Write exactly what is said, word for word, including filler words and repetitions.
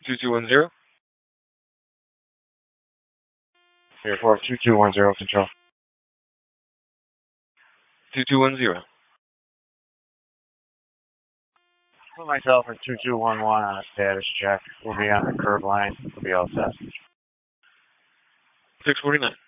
two two one zero. Airport two two one zero, control. two two one zero. Put myself at two two one one on a status check. We'll be on the curb line. We'll be all set. six forty-nine.